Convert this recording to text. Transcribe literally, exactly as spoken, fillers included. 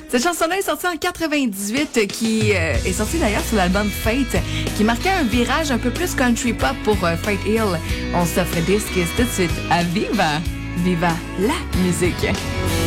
Cette chanson-là est sortie en quatre-vingt-dix-huit, qui euh, est sortie d'ailleurs sur l'album Fate, qui marquait un virage un peu plus country pop pour euh, Fate Hill. On s'offre disque tout de suite à Viva. Viva la musique.